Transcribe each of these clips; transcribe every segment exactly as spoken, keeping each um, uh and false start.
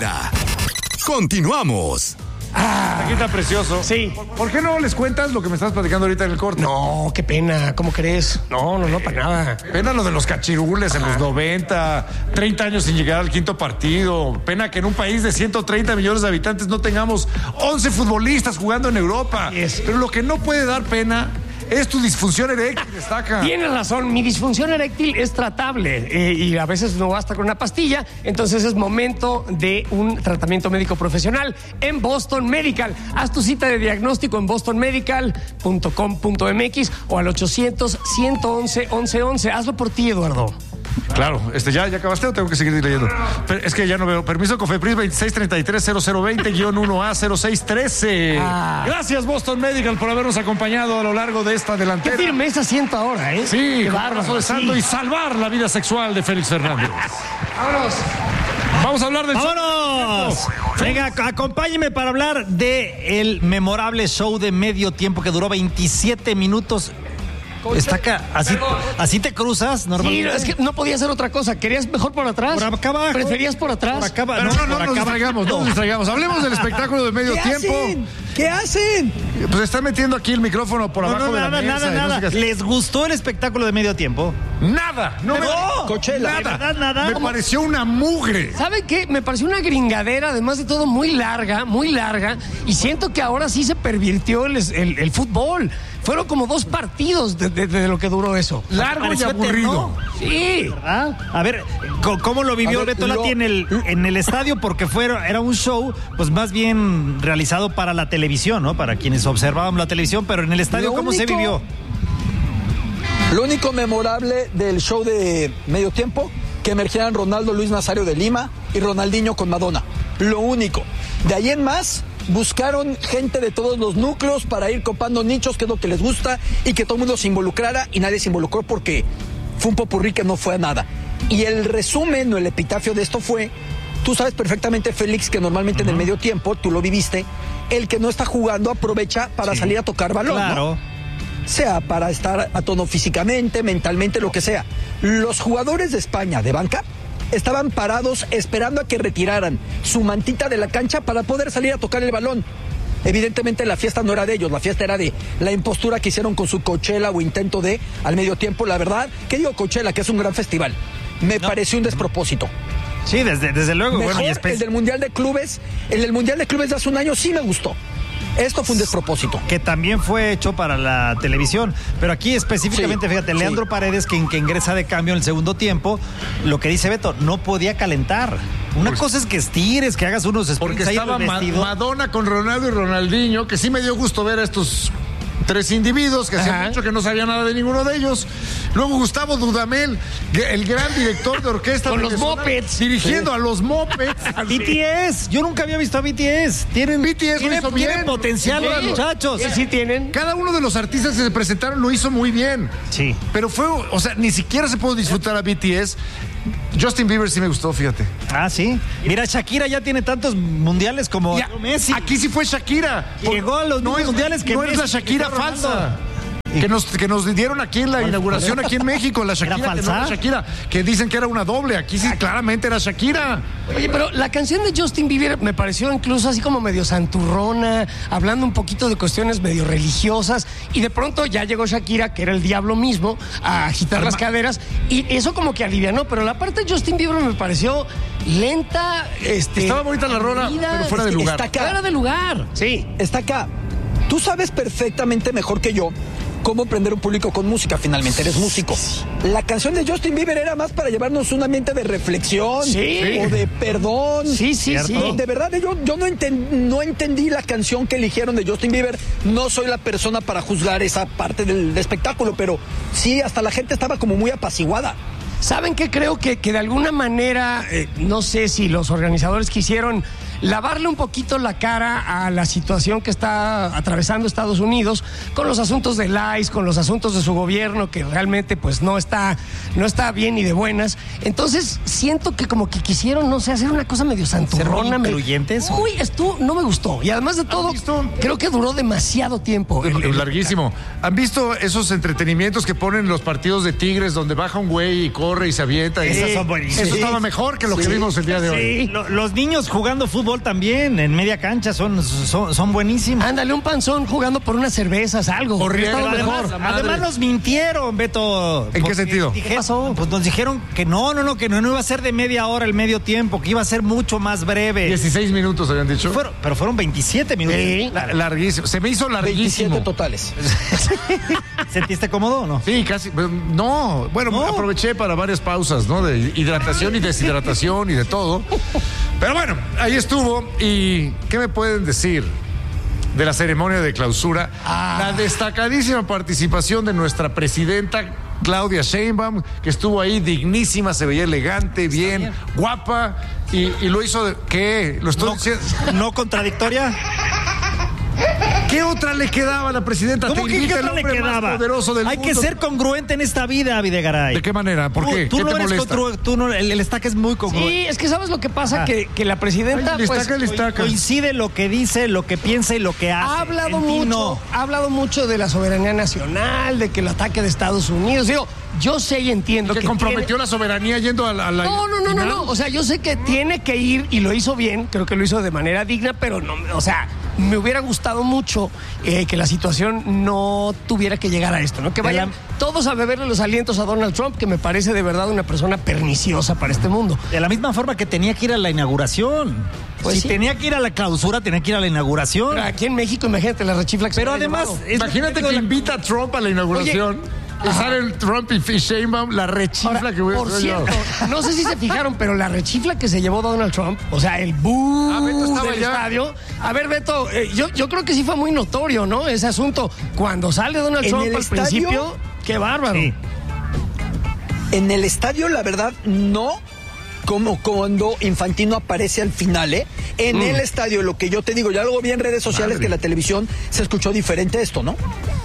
delantera. Continuamos. Ah, aquí está precioso. Sí. ¿Por, ¿Por qué no les cuentas lo que me estás platicando ahorita en el corte? No, qué pena, ¿cómo crees? No, no, no, para nada. Pena lo de los cachirules en los noventa, treinta años sin llegar al quinto partido. Pena que en un país de ciento treinta millones de habitantes no tengamos once futbolistas jugando en Europa. Yes. Pero lo que no puede dar pena es tu disfunción eréctil, destaca. Tienes razón, mi disfunción eréctil es tratable eh, y a veces no basta con una pastilla, entonces es momento de un tratamiento médico profesional en Boston Medical. Haz tu cita de diagnóstico en boston medical punto com punto m x o al ochocientos, ciento once, once once. Hazlo por ti, Eduardo. Claro, este, ¿ya, ¿ya acabaste o tengo que seguir leyendo? Pero es que ya no veo. Permiso Cofepris veintiséis treinta y tres cero cero veinte guión uno A cero seis trece. Ah. Gracias Boston Medical por habernos acompañado a lo largo de esta delantera. Qué firmeza siento ahora, ¿eh? Sí, qué con bárbaro. brazo de santo Sí. y salvar la vida sexual de Félix Fernández. Vámonos. Vamos a hablar del... ¡Vámonos! Venga, acompáñeme para hablar de el memorable show de medio tiempo que duró veintisiete minutos. Está acá, así, así te cruzas Sí, normalmente. es que no podía hacer otra cosa. ¿Querías mejor por atrás? Por acá abajo. ¿Preferías por atrás? Por acá abajo. Pero no, no, por nos acá distraigamos, no abajo. nos distraigamos. Hablemos del espectáculo de medio ¿Qué tiempo. hacen? ¿Qué hacen? Pues están metiendo aquí el micrófono por No, abajo no, de nada, la mesa. nada, y no nada. sé qué hacer. ¿Les gustó el espectáculo de medio tiempo? Nada, no me... No, Coachella. Nada, ¿de verdad, nada? Me ¿Cómo? pareció una mugre. ¿Sabe qué? Me pareció una gringadera, además de todo, muy larga, muy larga. Y siento que ahora sí se pervirtió el, el, el fútbol. Fueron como dos partidos de, de, de lo que duró eso. Largo y Pareció aburrido. eterno. Sí. ¿Verdad? A ver, co- ¿cómo lo vivió A ver, Beto Lati lo- en el, en el estadio? Porque fue, era un show, pues más bien realizado para la televisión, ¿no? Para quienes observábamos la televisión, pero en el estadio, Lo ¿cómo se único- vivió? Lo único memorable del show de medio tiempo, que emergieran Ronaldo Luis Nazario de Lima y Ronaldinho con Madonna. Lo único. De ahí en más, buscaron gente de todos los núcleos para ir copando nichos, que es lo que les gusta, y que todo el mundo se involucrara, y nadie se involucró porque fue un popurrí que no fue a nada. Y el resumen o el epitafio de esto fue, tú sabes perfectamente, Félix, que normalmente en el medio tiempo, tú lo viviste, el que no está jugando aprovecha para Sí. salir a tocar balón, ¿no? Claro. Sea para estar a tono físicamente, mentalmente, lo que sea. Los jugadores de España de banca estaban parados esperando a que retiraran su mantita de la cancha para poder salir a tocar el balón. Evidentemente la fiesta no era de ellos, la fiesta era de la impostura que hicieron con su Coachella o intento de al medio tiempo. La verdad, ¿qué digo Coachella? Que es un gran festival. Me No. pareció un despropósito. Sí, desde, desde luego. Mejor bueno, y espe- el del Mundial de Clubes, el del Mundial de Clubes de hace un año sí me gustó. Esto fue un despropósito. que también fue hecho para la televisión. Pero aquí específicamente, Sí, fíjate, sí. Leandro Paredes, que, que ingresa de cambio en el segundo tiempo, lo que dice Beto, no podía calentar. Una Pues- cosa es que estires, que hagas unos sprints Porque ahí en el estaba Ma- vestido. Madonna con Ronaldo y Ronaldinho, que sí me dio gusto ver a estos tres individuos que hacían Ajá. mucho que no sabía nada de ninguno de ellos. Luego Gustavo Dudamel, el gran director de orquesta Con los venezolano, Mopeds. dirigiendo a los Mopeds. B T S, yo nunca había visto a B T S. Tienen, B T S lo tienen, hizo tienen bien. potencial Sí. los muchachos. Sí, sí tienen. Cada uno de los artistas que se presentaron lo hizo muy bien. Sí. Pero fue, o sea, ni siquiera se pudo disfrutar a B T S. Justin Bieber sí me gustó, fíjate. Ah, sí. Mira, Shakira ya tiene tantos mundiales como Y a- Messi. Aquí sí fue Shakira. Llegó a los no mismos es, mundiales que no es la Messi, Shakira que Ronaldo. falsa. Que nos, que nos dieron aquí en la inauguración aquí en México, la Shakira, ¿Era que no falsa? era Shakira, que dicen que era una doble, aquí sí claramente era Shakira. Oye, pero la canción de Justin Bieber me pareció incluso así como medio santurrona, hablando un poquito de cuestiones medio religiosas, y de pronto ya llegó Shakira, que era el diablo mismo, a agitar las caderas, y eso como que alivianó, pero la parte de Justin Bieber me pareció lenta, este... Estaba bonita la rola, aburrida, pero fuera de lugar. Está acá. Fuera de lugar, sí. Está acá. Tú sabes perfectamente mejor que yo cómo prender un público con música, finalmente eres músico. La canción de Justin Bieber era más para llevarnos un ambiente de reflexión Sí. o de perdón. Sí, sí, ¿Cierto? sí. De verdad, yo, yo no, enten- no entendí la canción que eligieron de Justin Bieber. No soy la persona para juzgar esa parte del espectáculo, pero sí, hasta la gente estaba como muy apaciguada. ¿Saben qué? Creo que, que de alguna manera, eh, no sé si los organizadores quisieron lavarle un poquito la cara a la situación que está atravesando Estados Unidos con los asuntos del I C E, con los asuntos de su gobierno, que realmente pues no está, no está bien ni de buenas. Entonces siento que como que quisieron, no sé, hacer una cosa medio santurrona. ¿Ser muy me- incluyentes? Muy, estuvo, no me gustó. Y además de todo, visto? creo que duró demasiado tiempo. El- el- Larguísimo. ¿Han visto esos entretenimientos que ponen los partidos de Tigres donde baja un güey y corre corre y se avienta. Y Esas son buenísimas. Eso estaba mejor que lo que Sí. vimos el día de hoy. Sí, lo- los niños jugando fútbol también en media cancha son, son, son buenísimos. Ándale, un panzón jugando por unas cervezas, algo. Corriendo, Estaba además, mejor. la madre. Además nos mintieron, Beto. ¿En qué Porque sentido? dije- ¿Qué pasó? Pues nos dijeron que no, no, no, que no, no iba a ser de media hora el medio tiempo, que iba a ser mucho más breve. dieciséis minutos habían dicho. Fueron- pero fueron veintisiete minutos. Sí. La- larguísimo. Se me hizo larguísimo. veintisiete totales. ¿Sentiste cómodo o no? Sí, casi. No, bueno, No. aproveché para varias pausas, ¿no? De hidratación y deshidratación y de todo. Pero bueno, ahí estuvo. ¿Y qué me pueden decir de la ceremonia de clausura? La destacadísima participación de nuestra presidenta Claudia Sheinbaum, que estuvo ahí dignísima, se veía elegante, bien, bien. guapa, y, y lo hizo de, ¿qué? Lo estoy No, diciendo. no contradictoria. ¿Qué otra le quedaba a la presidenta? ¿Cómo Te que invita qué el otra le hombre más quedaba? poderoso del Hay mundo. que ser congruente en esta vida, Videgaray. ¿De qué manera? ¿Por Tú- qué? Tú ¿Qué no te eres molesta? contru- tú no, el, el estaca es muy congruente. Sí, es que ¿sabes lo que pasa? Ah. Que, que la presidenta Ay, le pues, estaca, le estaca. Coincide lo que dice, lo que piensa y lo que hace. ha hablado En ti mucho, no. ha hablado mucho de la soberanía nacional, de que el ataque de Estados Unidos. Digo, yo sé y entiendo Que que comprometió tiene- la soberanía yendo a la... a la No, no, no, no, final. no. O sea, yo sé que tiene que ir y lo hizo bien, creo que lo hizo de manera digna, pero no, o sea, me hubiera gustado mucho eh, que la situación no tuviera que llegar a esto, ¿no? Que vayan todos a beberle los alientos a Donald Trump, que me parece de verdad una persona perniciosa para este mundo. De la misma forma que tenía que ir a la inauguración. Pues si sí. tenía que ir a la clausura, tenía que ir a la inauguración. Pero aquí en México, imagínate la rechifla que se Pero hubiera además, llevado. es- Imagínate que invita a Trump a la inauguración. Y sale el Trump y Sheinbaum, la rechifla Ahora, que hubiera por sido yo. cierto, no sé si se fijaron, pero la rechifla que se llevó Donald Trump, o sea, el bú Ah, Beto estaba del allá. estadio. A ver, Beto, eh, yo, yo creo que sí fue muy notorio, ¿no? Ese asunto. Cuando sale Donald En Trump el al estadio, principio, qué bárbaro. Sí. En el estadio, la verdad, no como cuando Infantino aparece al final, ¿eh? En el estadio, lo que yo te digo, ya luego vi en redes sociales Madre. que en la televisión se escuchó diferente esto, ¿no?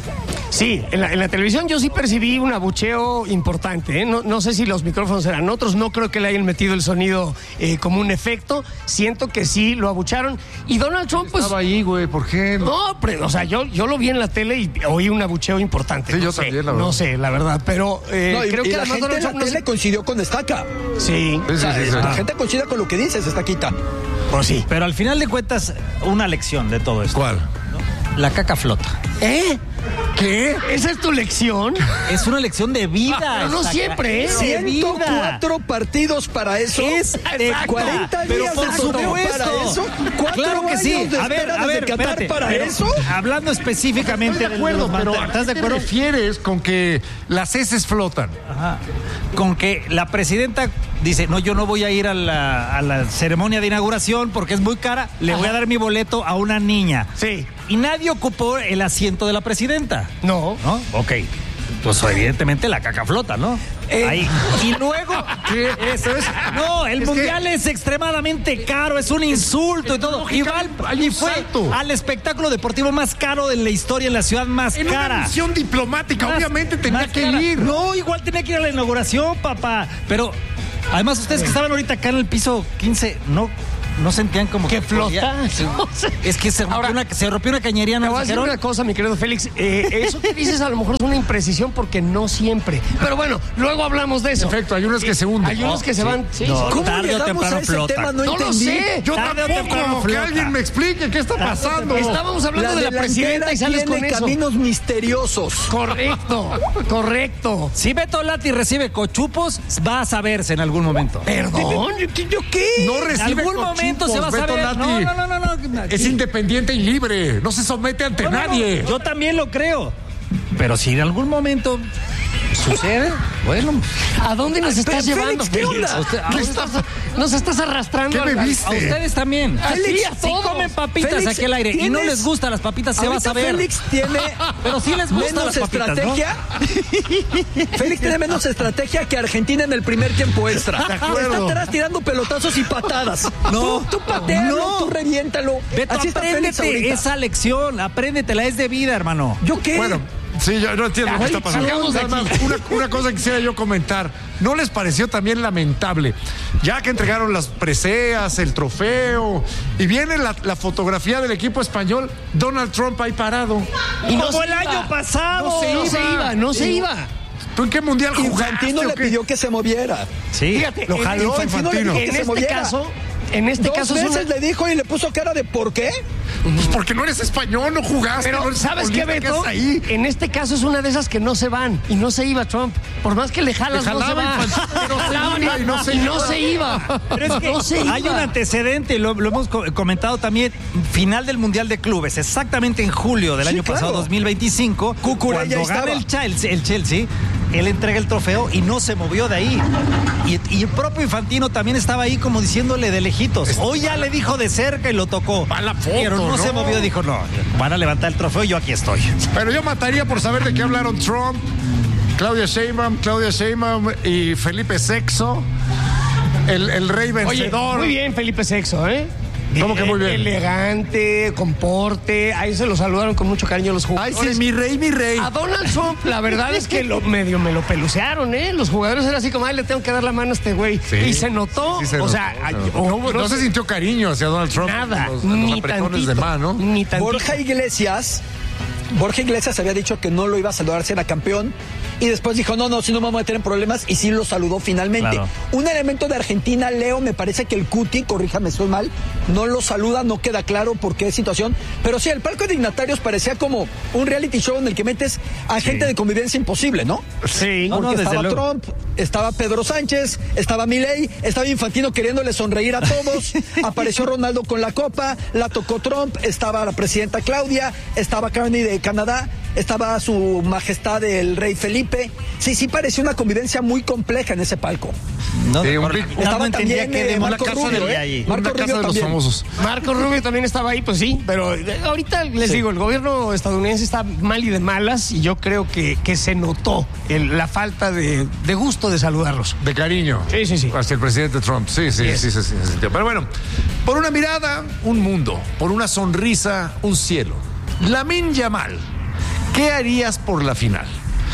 Sí, en la, en la televisión yo sí percibí un abucheo importante. ¿eh? No, no sé si los micrófonos eran otros, no creo que le hayan metido el sonido eh, como un efecto. Siento que sí lo abucharon. Y Donald Trump, pues. Estaba ahí, güey, ¿por qué? No, pero, o sea, yo, yo lo vi en la tele y oí un abucheo importante. Sí, no yo sé, también, la verdad. No sé, la verdad, pero eh, No, y, creo y que la además gente Donald en la Trump no tele se- coincidió con Estaca. Sí, Sí, sí, sí, sí. La gente coincide con lo que dices, Estaquita. pues sí. Pero al final de cuentas, una lección de todo esto. ¿Cuál? La caca flota. ¿Eh? ¿Qué? ¿Esa es tu lección? Es una lección de vida. pero no esta siempre, ¿eh? ca- de vida. ciento cuatro partidos para eso. Es de cuarenta pero días por de torneo supuesto. para eso. Cuatro Claro que sí. años de A ver, espera a ver, desde Qatar espérate, para pero eso. Hablando específicamente Estoy de acuerdo, los pero manta- ¿a ¿estás de qué te acuerdo? refieres con que las heces flotan? Ajá. Con que la presidenta dice, no, yo no voy a ir a la, a la ceremonia de inauguración porque es muy cara, le voy a dar mi boleto a una niña. Sí. Y nadie ocupó el asiento de la presidenta. No. ¿No? Ok. Pues evidentemente la caca flota, ¿no? Eh. Ahí. Y luego, ¿Qué? eso es. No, el Es mundial que- es extremadamente caro, es un insulto y todo. Y, va al- hay y un fue salto. al espectáculo deportivo más caro de la historia, en la ciudad más En cara. una misión diplomática, Más- obviamente tenía más que cara. ir. No, igual tenía que ir a la inauguración, papá. Pero además ustedes que estaban ahorita acá en el piso quince, no, no sentían como ¿Que flota? Sí. No sé. Es que se rompió, Ahora, una, se rompió una cañería, Te ¿no? voy a decir dijeron? una cosa, mi querido Félix. Eh, eso que dices a lo mejor es una imprecisión porque no siempre. Pero bueno, luego hablamos de eso. Perfecto, hay unos que se hunden. Hay unos Oh, que se sí. van. Sí, No, sí. ¿Cómo tarde o llegamos temprano a ese flota. tema? No, No lo entendí. sé. Yo Tarde o temprano tampoco, que flota. alguien me explique qué está pasando. Estábamos hablando La de la delantera presidenta y sales tiene con eso. caminos misteriosos. Correcto, correcto. Si Beto Lati recibe cochupos, va a saberse en algún momento. ¿Perdón? ¿Yo, yo qué? No En recibe algún momento se va a cochupos, Beto saber. Lati. No, no, no, no, no. Es independiente y libre. No se somete ante No, no, no. nadie. Yo también lo creo. Pero si en algún momento sucede, bueno. ¿A dónde nos estás Félix, llevando, ¿qué Félix? onda? ¿A usted- a dónde estás- Nos estás arrastrando. ¿Qué me al- viste? A ustedes también. Ah, sí, a si todos. comen papitas Félix, aquí al aire y no ¿tienes- les gustan las papitas, se va a Ahorita saber. Félix tiene Pero sí les gustan menos las papitas, ¿no? estrategia. Félix tiene menos estrategia que Argentina en el primer tiempo extra. acuerdo. Está atrás tirando pelotazos y patadas. No. Tú, tú patealo, No. tú reviéntalo. Beto, Así está Félix apréndete ahorita. esa lección, apréndetela, es de vida, hermano. ¿Yo qué? Bueno, sí, yo no entiendo lo que Ay, está pasando. salgamos de Nada aquí. más, Una, una cosa que quisiera yo comentar. ¿No les pareció también lamentable? Ya que entregaron las preseas, el trofeo, y viene la, la fotografía del equipo español, Donald Trump ahí parado. Y no Como se el iba. año pasado. No se, no se iba, no se iba. ¿Tú en qué mundial jugaste? Infantino le pidió que se moviera. Sí, Fíjate, lo en- jaló. Infantino le dijo que En se este moviera. caso, en este Dos caso es veces una... le dijo y le puso cara de ¿por qué? Pues porque no eres español, no jugaste. no Pero, eres ¿sabes qué, futbolista, Beto? haces ahí? En este caso es una de esas que no se van y no se iba Trump. Por más que le jalas, Le no se jalaba va. Infantino, Pero se jalaban iba y no se y no iba. se iba. Pero es que no se iba. hay un antecedente, lo, lo hemos co- comentado también, final del Mundial de Clubes, exactamente en julio del Sí, año claro. pasado, dos mil veinticinco, Cucurella cuando gana estaba. el Chelsea, el Chelsea, él entrega el trofeo y no se movió de ahí. Y, y el propio Infantino también estaba ahí como diciéndole de lejitos. Hoy ya le dijo de cerca y lo tocó. Va la foto, pero no, ¿no? se movió, dijo, no, van a levantar el trofeo y yo aquí estoy. Pero yo mataría por saber de qué hablaron Trump, Claudia Sheinbaum, Claudia Sheinbaum y Felipe sexto, el, el rey Oye, vencedor. muy bien Felipe Sexto, ¿eh? ¿Cómo que muy bien? Elegante, comporte. Ahí se lo saludaron con mucho cariño los Ay, jugadores. sí, mi rey, mi rey. A Donald Trump, la verdad es que lo medio me lo pelucearon, ¿eh? Los jugadores eran así como, ay, le tengo que dar la mano a este güey. Sí. Y se notó, Sí se o notó, sea, se ay, notó. o- no, no no se sé, sintió cariño hacia Donald Trump. nada, Los, los ni apretones tantito, de mano. ni tantito. Borja Iglesias, Borja Iglesias había dicho que no lo iba a saludar si era campeón y después dijo, no, no, si no me voy a meter en problemas y sí lo saludó finalmente. Claro. Un elemento de Argentina, Leo, me parece que el Cuti, corríjame, estoy mal, no lo saluda, no queda claro por qué situación, pero sí, el palco de dignatarios parecía como un reality show en el que metes a gente de convivencia imposible, ¿no? Sí. No, no, Porque desde estaba luego. Trump, estaba Pedro Sánchez, estaba Milei, estaba Infantino queriéndole sonreír a todos, apareció Ronaldo con la copa, la tocó Trump, estaba la presidenta Claudia, estaba Carney de Canadá, estaba su majestad el rey Felipe. Sí, sí parecía una convivencia muy compleja en ese palco. No, Sí, un Por- big- no, Estaba no entendía también, que eh, de Marco la casa Rubio, de ¿eh? ahí. Marco Una Rubio casa de los también. famosos. Marco Rubio también estaba ahí, pues sí, pero eh, ahorita les digo, el gobierno estadounidense está mal y de malas y yo creo que, que se notó el- la falta de, de gusto de saludarlos. De cariño. Sí, sí, sí. Hacia el presidente Trump. Sí, sí, Yes. sí, sí, sí, se sintió. Pero bueno, por una mirada, un mundo. Por una sonrisa, un cielo. Lamine Yamal, ¿qué harías por la final?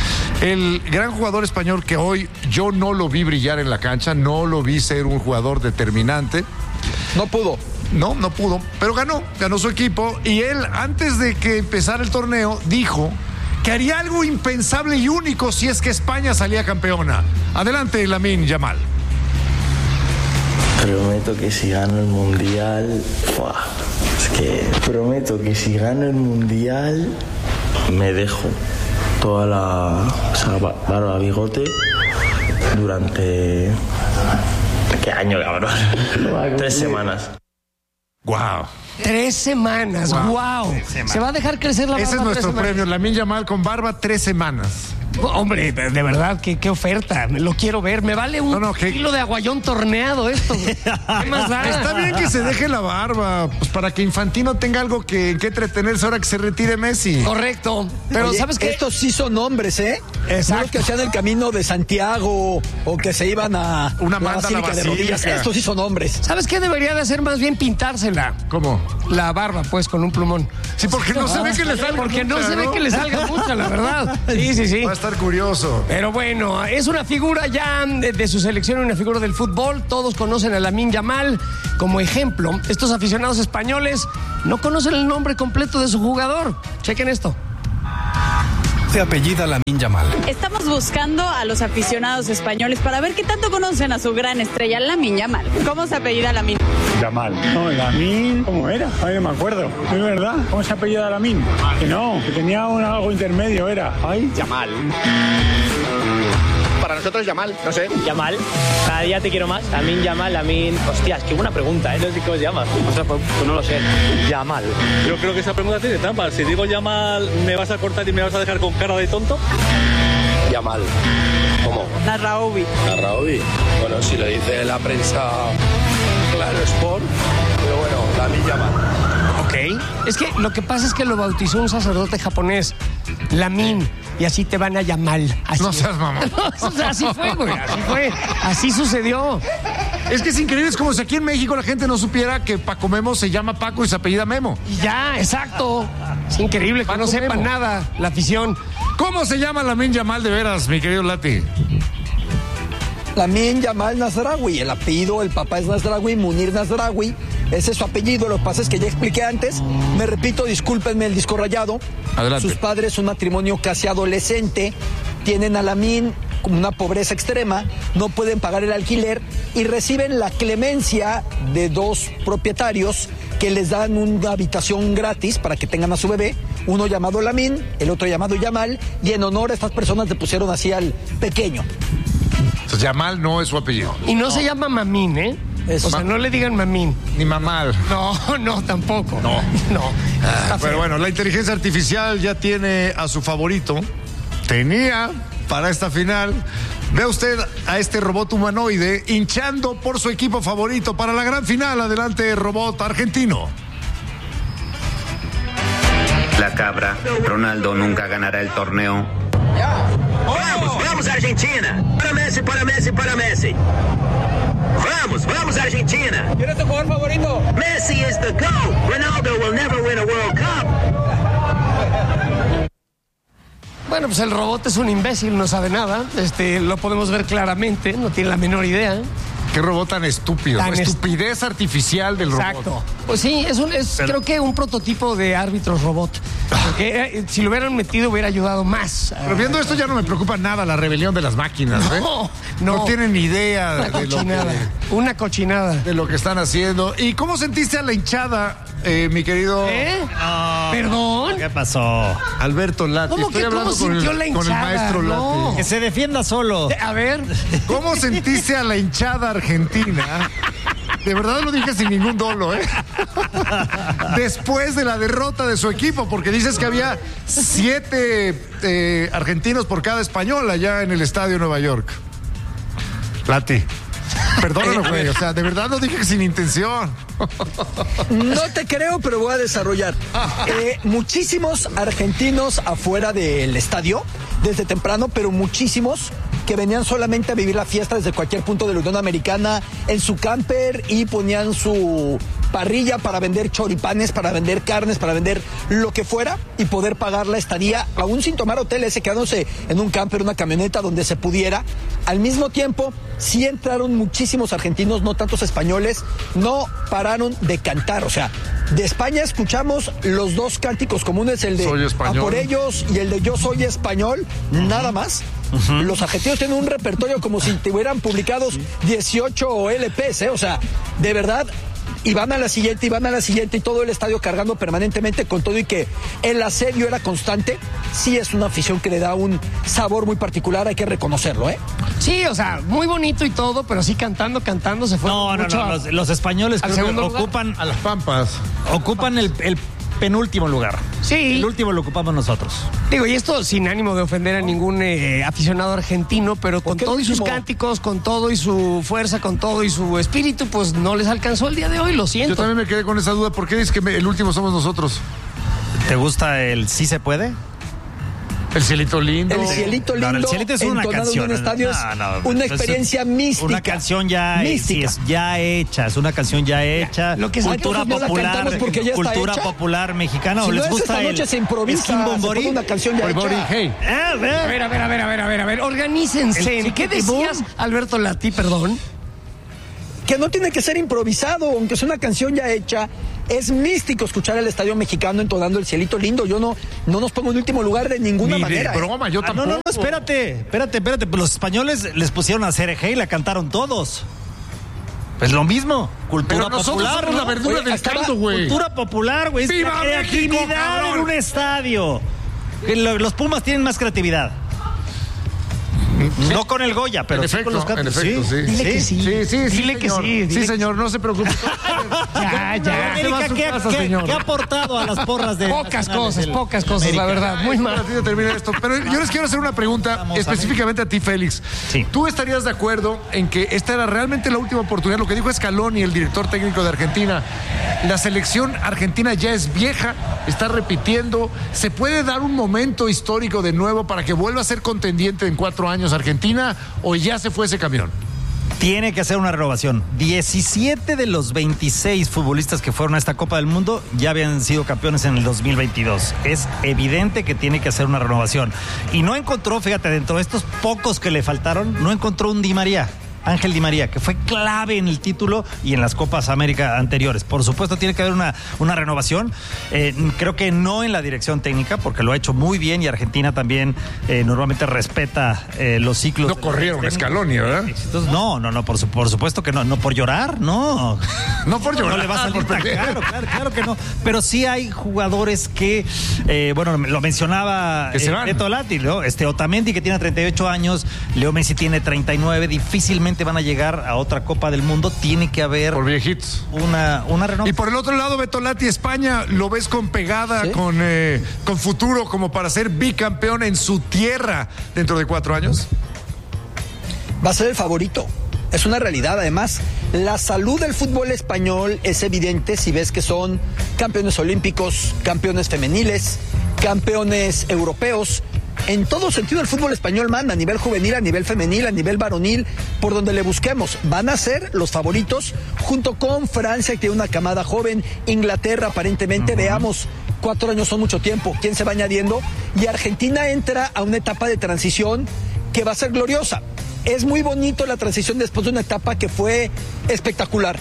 El gran jugador español que hoy yo no lo vi brillar en la cancha, no lo vi ser un jugador determinante. No pudo. No, no pudo, pero ganó, ganó su equipo y él antes de que empezara el torneo dijo que haría algo impensable y único si es que España salía campeona. Adelante, Lamine Yamal. Prometo que si gano el mundial, ¡fua! Es que prometo que si gano el mundial me dejo toda la, o sea, ba- barba, bigote durante ¿qué año, cabrón? Tres semanas. Wow. Tres semanas, wow. Se va a dejar crecer la barba. Ese es tres nuestro semanas. premio, Lamine Yamal con barba tres semanas. Hombre, de, de verdad, qué, qué oferta. Me lo quiero ver. Me vale un No, no, que- kilo de aguayón torneado esto. güey. ¿Qué más da? Está bien que se deje la barba, pues para que Infantino tenga algo que, que entretenerse ahora que se retire Messi. Correcto. Pero Oye, ¿sabes qué? estos sí son hombres, ¿eh? Exacto. No los que hacían el camino de Santiago o que se iban a Una la manda a la Basílica de Rodillas. Basílica. Estos sí son hombres. ¿Sabes qué debería de hacer más bien pintársela? ¿Cómo? La barba, pues, con un plumón. Sí, porque no se ve que le salga Porque no mucha, se ve ¿no? que le salga mucha, la verdad. Sí, sí, sí. Va a estar curioso. Pero bueno, es una figura ya de, de su selección, una figura del fútbol. Todos conocen a Lamine Yamal como ejemplo. Estos aficionados españoles no conocen el nombre completo de su jugador. Chequen esto. Se apellida Lamine Yamal. Estamos buscando a los aficionados españoles para ver qué tanto conocen a su gran estrella, Lamine Yamal. ¿Cómo se apellida Lamine? Yamal. No, Lamine, ¿cómo era? Ay, no me acuerdo. Es verdad. ¿Cómo se apellida Lamine? Que no, que tenía un algo intermedio, era. Ay, Yamal. Para nosotros Yamal, no sé. Yamal, cada día te quiero más. Lamine Yamal, Lamine. Hostias, qué buena pregunta, ¿eh? No sé cómo se llama. O sea, pues, pues no lo sé. Yamal. Yo creo que esa pregunta tiene trampa. Si digo Yamal, ¿me vas a cortar y me vas a dejar con cara de tonto? Yamal. ¿Cómo? Narraoui. Narraoui. Bueno, si lo dice la prensa Claro Sport, pero bueno, Lamine Yamal. Ok. Es que lo que pasa es que lo bautizó un sacerdote japonés, Lamine, y así te van a llamar. Así No es. seas mamón. O sea, así fue, güey. Así fue. Así sucedió. Es que es increíble, es como si aquí en México la gente no supiera que Paco Memo se llama Paco y se apellida Memo. Y ya, exacto. Es increíble que Paco no sepan Memo. nada la afición. ¿Cómo se llama Lamine Yamal de veras, mi querido Lati? Lamine Yamal Nasraoui, el apellido, el papá es Nasraoui, Munir Nasraoui, ese es su apellido, lo que pasa es que ya expliqué antes, me repito, discúlpenme el disco rayado. Adelante. Sus padres, un matrimonio casi adolescente, tienen a Lamine como una pobreza extrema, no pueden pagar el alquiler y reciben la clemencia de dos propietarios que les dan una habitación gratis para que tengan a su bebé, uno llamado Lamine, el otro llamado Yamal, y en honor a estas personas le pusieron así al pequeño. Entonces, Yamal no es su apellido. Y no, no. se llama Mamín, ¿eh? Es o sea, no le digan Mamín. Ni Mamal. No, no, tampoco. No. No. Ah, pero bueno, la inteligencia artificial ya tiene a su favorito. Tenía para esta final. Ve usted a este robot humanoide hinchando por su equipo favorito para la gran final. Adelante, robot argentino. La cabra. Ronaldo nunca ganará el torneo. Vamos, vamos Argentina. Para Messi, para Messi, para Messi. Vamos, vamos Argentina. ¿Quién es tu jugador favorito? Messi is the GOAT. Ronaldo will never win a World Cup. Bueno, pues el robot es un imbécil, no sabe nada. Este, lo podemos ver claramente, no tiene la menor idea. Qué robot tan estúpido. Tan Estupidez est... artificial del robot. Exacto. Pues sí, es, un, es Pero... creo que un prototipo de árbitros robot. Porque eh, si lo hubieran metido hubiera ayudado más. Pero viendo esto ya no me preocupa nada la rebelión de las máquinas. ¿eh? No, no. No tienen ni idea Una de cochinada. lo que, Una cochinada. De lo que están haciendo. ¿Y cómo sentiste a la hinchada, eh, mi querido? ¿Eh? No. ¿Perdón? ¿Qué pasó? Alberto Lati. ¿Cómo Estoy que hablando cómo con el, sintió la hinchada? con el maestro no. Lati. Que se defienda solo. A ver. ¿Cómo sentiste a la hinchada argentina? De verdad lo dije sin ningún dolo, ¿eh? Después de la derrota de su equipo, porque dices que había siete eh, argentinos por cada español allá en el estadio Nueva York. Lati, perdóname, güey, o sea, de verdad lo dije sin intención. No te creo, pero voy a desarrollar. Eh, muchísimos argentinos afuera del estadio, desde temprano, pero muchísimos que venían solamente a vivir la fiesta desde cualquier punto de la Unión Americana en su camper y ponían su parrilla para vender choripanes, para vender carnes, para vender lo que fuera y poder pagar la estadía, aún sin tomar hoteles, quedándose en un camper, una camioneta donde se pudiera. Al mismo tiempo, sí entraron muchísimos argentinos, no tantos españoles, no pararon de cantar. O sea, de España escuchamos los dos cánticos comunes, el de A por ellos y el de Yo soy español, uh-huh. nada más. Uh-huh. Los argentinos tienen un repertorio como si tuvieran publicados dieciocho L Pes, ¿eh? O sea, de verdad, y van a la siguiente, y van a la siguiente, y todo el estadio cargando permanentemente con todo, y que el asedio era constante. Sí es una afición que le da un sabor muy particular, hay que reconocerlo, ¿eh? Sí, o sea, muy bonito y todo, pero sí cantando, cantando se fue. No, no, no, a, los, los españoles creo que ocupan a las Pampas. Ocupan el, el penúltimo lugar. Sí. El último lo ocupamos nosotros. Digo, y esto sin ánimo de ofender a ningún eh, aficionado argentino, pero con todo y sus cánticos, con todo y su fuerza, con todo y su espíritu, pues no les alcanzó el día de hoy, lo siento. Yo también me quedé con esa duda. ¿Por qué dices que me, el último somos nosotros? ¿Te gusta el sí se puede? El cielito lindo. El cielito lindo. No, el cielito es una canción. En un estadio no, no, es una experiencia es mística. Una canción ya, sí, es ya hecha. Es una canción ya hecha. Lo que cultura no popular, ya cultura hecha. popular mexicana. Si ¿O no les es gusta esta noche el se improvisa, Skin Bombori? Se pone una canción ya Bombori, hecha. hey. A ver, a ver, a ver, a ver, a ver, a ver. Organícense. ¿Qué decías, Alberto Lati, perdón? Que no tiene que ser improvisado, aunque es una canción ya hecha. Es místico escuchar el estadio mexicano entonando el cielito lindo. Yo no, no nos pongo en último lugar de ninguna Ni manera. De broma, yo ah, tampoco. No, no, no, espérate, espérate, espérate. Pues los españoles les pusieron a C R G y la cantaron todos. Pues lo mismo, cultura Pero nosotros popular. somos ¿no? la verdura Oye, del caldo, güey. Cultura popular, güey. Es ¡Viva la creatividad México, cabrón! en un estadio. Los Pumas tienen más creatividad. No con el Goya, pero en sí efecto, con los cantos. En efecto, sí. Dile sí. que sí. Sí, sí, sí. Dile que señor. sí. Sí, señor, no se preocupe. Ya, ya. América, ¿qué, casa, qué, señor. ¿qué ha aportado a las porras de Pocas cosas, del pocas cosas, América? la verdad. Muy mal. Rápido termina esto. Pero yo les quiero hacer una pregunta Vamos, específicamente a ti, Félix. Sí. ¿Tú estarías de acuerdo en que esta era realmente la última oportunidad? Lo que dijo Scaloni, el director técnico de Argentina. La selección argentina ya es vieja, está repitiendo. ¿Se puede dar un momento histórico de nuevo para que vuelva a ser contendiente en cuatro años Argentina o ya se fue ese camión? Tiene que hacer una renovación. diecisiete de los veintiséis futbolistas que fueron a esta Copa del Mundo ya habían sido campeones en el dos mil veintidós. Es evidente que tiene que hacer una renovación. Y no encontró, fíjate, dentro de estos pocos que le faltaron, no encontró un Di María. Ángel Di María, que fue clave en el título y en las Copas América anteriores. Por supuesto, tiene que haber una, una renovación. Eh, creo que no en la dirección técnica, porque lo ha hecho muy bien y Argentina también eh, normalmente respeta eh, los ciclos. No corrieron a Scaloni, ¿verdad? No, no, no, por, su, por supuesto que no. No por llorar, no. No por llorar. No le va a salir tan claro, claro, claro que no. Pero sí hay jugadores que, eh, bueno, lo mencionaba que se van. Eh, Beto Lati, ¿no? Este Otamendi, que tiene treinta y ocho años, Leo Messi tiene treinta y nueve, difícilmente van a llegar a otra Copa del Mundo. Tiene que haber por viejitos una, una renovación. Y por el otro lado, Beto Lati, España, ¿lo ves con pegada, ¿sí? con, eh, con futuro como para ser bicampeón en su tierra dentro de cuatro años? Va a ser el favorito. Es una realidad. Además, la salud del fútbol español es evidente si ves que son campeones olímpicos, campeones femeniles, campeones europeos. En todo sentido, el fútbol español manda, a nivel juvenil, a nivel femenil, a nivel varonil, por donde le busquemos. Van a ser los favoritos, junto con Francia, que tiene una camada joven, Inglaterra, aparentemente. Uh-huh. Veamos, cuatro años son mucho tiempo, quién se va añadiendo. Y Argentina entra a una etapa de transición que va a ser gloriosa. Es muy bonito la transición después de una etapa que fue espectacular,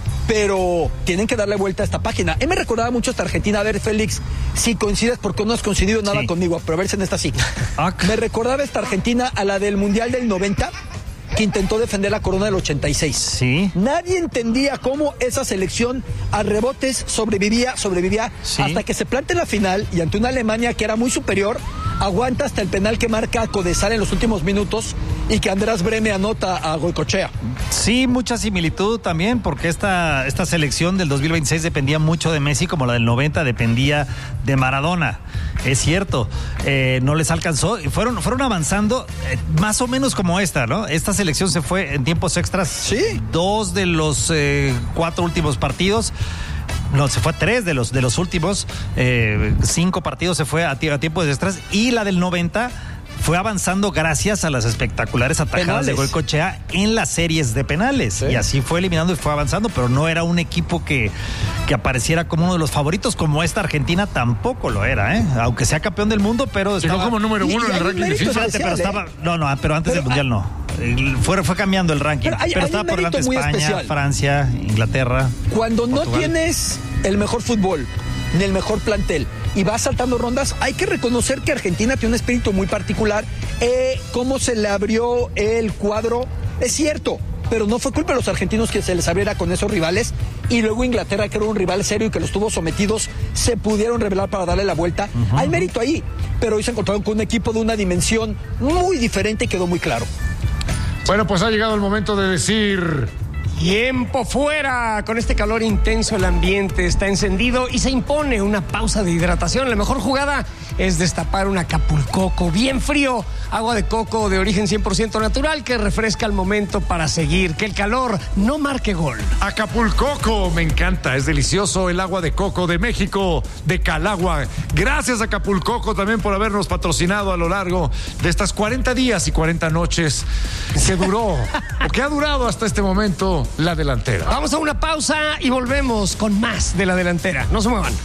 pero tienen que darle vuelta a esta página. Él me recordaba mucho esta Argentina. A ver, Félix, si coincides, porque no has coincidido nada sí. conmigo, pero a ver si en esta sí. Me recordaba esta Argentina a la del Mundial del noventa, que intentó defender la corona del ochenta y seis. Sí. Nadie entendía cómo esa selección a rebotes sobrevivía, sobrevivía, sí. hasta que se plantea en la final y ante una Alemania que era muy superior, aguanta hasta el penal que marca Codesal en los últimos minutos y que András Breme anota a Goicoechea. Sí, mucha similitud también, porque esta, esta selección del dos mil veintiséis dependía mucho de Messi, como la del noventa dependía de Maradona. Es cierto, eh, no les alcanzó y fueron, fueron avanzando eh, más o menos como esta, ¿no? Esta selección se fue en tiempos extras. Sí. Dos de los eh, cuatro últimos partidos. No, se fue a tres de los, de los últimos. Eh, cinco partidos se fue a, a tiempos extras. Y la del noventa fue avanzando gracias a las espectaculares atajadas penales de Goicoechea en las series de penales. Sí. Y así fue eliminando y fue avanzando, pero no era un equipo que, que apareciera como uno de los favoritos, como esta Argentina tampoco lo era, ¿eh? Aunque sea campeón del mundo, pero llegó estaba como número uno en el ranking de FIFA. Espérate, pero estaba, no, no, pero antes pero, del Mundial no. Fue, fue cambiando el ranking, pero, hay, pero hay estaba por delante España, especial. Francia, Inglaterra. Cuando Portugal. No tienes el mejor fútbol ni el mejor plantel y vas saltando rondas, hay que reconocer que Argentina tiene un espíritu muy particular. Eh, cómo se le abrió el cuadro, es cierto, pero no fue culpa de los argentinos que se les abriera con esos rivales, y luego Inglaterra, que era un rival serio y que los tuvo sometidos, se pudieron revelar para darle la vuelta. Uh-huh. Hay mérito ahí, pero hoy se encontraron con un equipo de una dimensión muy diferente y quedó muy claro. Bueno, pues ha llegado el momento de decir... Tiempo fuera. Con este calor intenso el ambiente está encendido y se impone una pausa de hidratación. La mejor jugada es destapar un Acapulcoco bien frío, agua de coco de origen cien por ciento natural que refresca al momento para seguir, que el calor no marque gol. Acapulcoco, me encanta, es delicioso el agua de coco de México, de Calagua. Gracias Acapulcoco también por habernos patrocinado a lo largo de estas cuarenta días y cuarenta noches que duró, o que ha durado hasta este momento la delantera. Vamos a una pausa y volvemos con más de la delantera. No se muevan.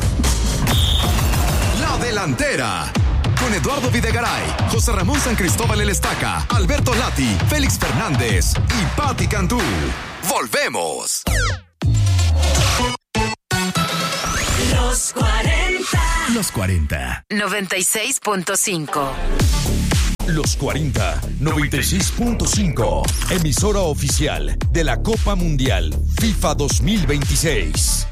La delantera. Con Eduardo Videgaray, José Ramón San Cristóbal El Estaca, Alberto Lati, Félix Fernández y Pati Cantú. Volvemos. Los cuarenta. Los cuarenta. noventa y seis punto cinco. Los cuarenta, noventa y seis punto cinco. Emisora oficial de la Copa Mundial FIFA dos mil veintiséis.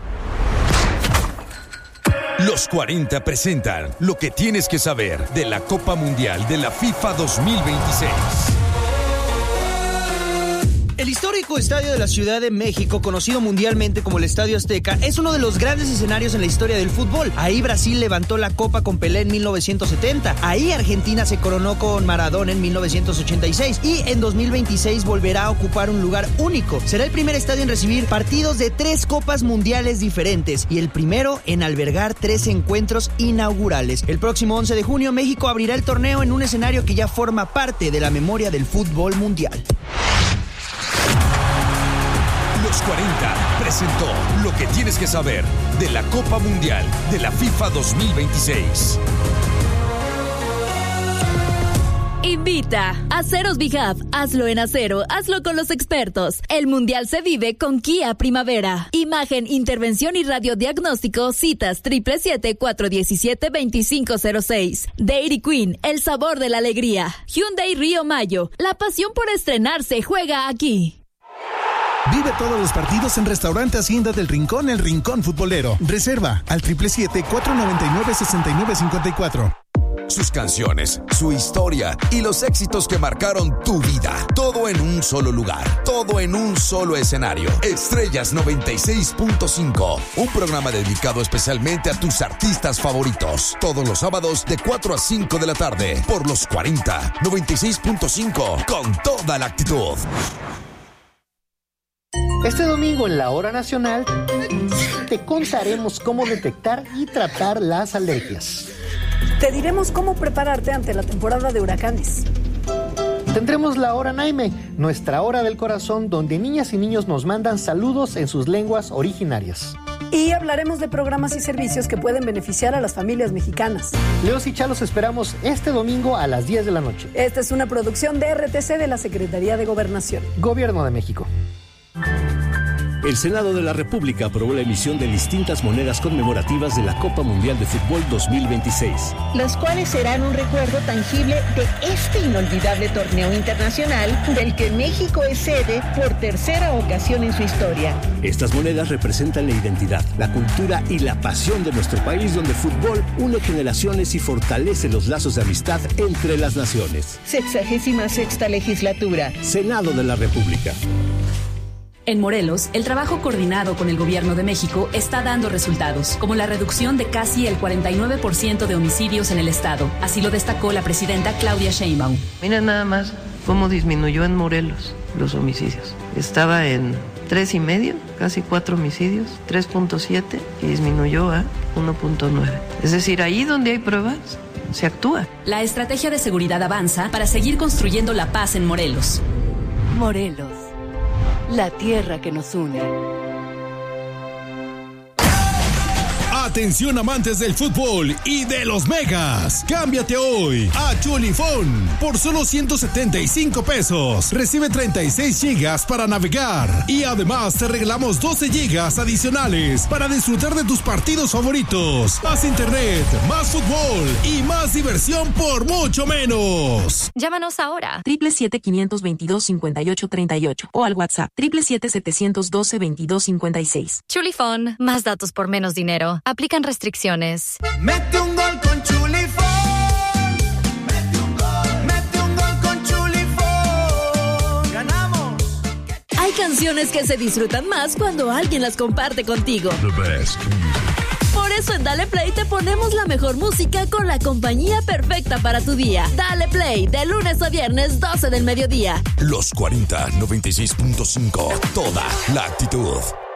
Los cuarenta presentan lo que tienes que saber de la Copa Mundial de la FIFA dos mil veintiséis. El histórico Estadio de la Ciudad de México, conocido mundialmente como el Estadio Azteca, es uno de los grandes escenarios en la historia del fútbol. Ahí Brasil levantó la copa con Pelé en mil novecientos setenta. Ahí Argentina se coronó con Maradona en mil novecientos ochenta y seis. Y en dos mil veintiséis volverá a ocupar un lugar único. Será el primer estadio en recibir partidos de tres copas mundiales diferentes y el primero en albergar tres encuentros inaugurales. El próximo once de junio, México abrirá el torneo en un escenario que ya forma parte de la memoria del fútbol mundial. Los cuarenta presentó lo que tienes que saber de la Copa Mundial de la FIFA dos mil veintiséis. invita. Aceros Bihab, hazlo en acero, hazlo con los expertos. El mundial se vive con Kia Primavera. Imagen, intervención y radiodiagnóstico, citas triple siete cuatro diecisiete veinticinco cero seis. Dairy Queen, el sabor de la alegría. Hyundai Río Mayo, la pasión por estrenarse juega aquí. Vive todos los partidos en Restaurante Hacienda del Rincón, El Rincón Futbolero. Reserva al triple siete cuatro noventa y nueve sesenta y nueve cincuenta y cuatro. Sus canciones, su historia y los éxitos que marcaron tu vida. Todo en un solo lugar, todo en un solo escenario. Estrellas noventa y seis punto cinco, un programa dedicado especialmente a tus artistas favoritos. Todos los sábados de cuatro a cinco de la tarde por los cuarenta, noventa y seis punto cinco, con toda la actitud. Este domingo en la Hora Nacional te contaremos cómo detectar y tratar las alergias. Te diremos cómo prepararte ante la temporada de huracanes. Tendremos la Hora Naime, nuestra hora del corazón, donde niñas y niños nos mandan saludos en sus lenguas originarias. Y hablaremos de programas y servicios que pueden beneficiar a las familias mexicanas. Leos y Chalos esperamos este domingo a las diez de la noche. Esta es una producción de R T C de la Secretaría de Gobernación. Gobierno de México. El Senado de la República aprobó la emisión de distintas monedas conmemorativas de la Copa Mundial de Fútbol dos mil veintiséis. Las cuales serán un recuerdo tangible de este inolvidable torneo internacional del que México es sede por tercera ocasión en su historia. Estas monedas representan la identidad, la cultura y la pasión de nuestro país, donde el fútbol une generaciones y fortalece los lazos de amistad entre las naciones. Sexagésima sexta legislatura. Senado de la República. En Morelos, el trabajo coordinado con el Gobierno de México está dando resultados, como la reducción de casi el cuarenta y nueve por ciento de homicidios en el estado. Así lo destacó la presidenta Claudia Sheinbaum. Mira nada más cómo disminuyó en Morelos los homicidios. Estaba en tres y medio, casi cuatro homicidios, tres punto siete, y disminuyó a uno punto nueve. Es decir, ahí donde hay pruebas, se actúa. La estrategia de seguridad avanza para seguir construyendo la paz en Morelos. Morelos, la tierra que nos une. Atención amantes del fútbol y de los megas. Cámbiate hoy a Chulifón por solo ciento setenta y cinco pesos. Recibe treinta y seis gigas para navegar y además te regalamos doce gigas adicionales para disfrutar de tus partidos favoritos. Más internet, más fútbol y más diversión por mucho menos. Llámanos ahora triple siete quinientos veintidós cincuenta y ocho treinta y ocho o al WhatsApp triple siete setecientos doce veintidós cincuenta y seis. Chulifón, más datos por menos dinero. Aplican restricciones. Mete un gol con Chulifón. Mete un gol, mete un gol con Chulifón. Ganamos. Hay canciones que se disfrutan más cuando alguien las comparte contigo. The best. Por eso en Dale Play te ponemos la mejor música con la compañía perfecta para tu día. Dale Play, de lunes a viernes, doce del mediodía. Los cuarenta, noventa y seis punto cinco. Toda la actitud.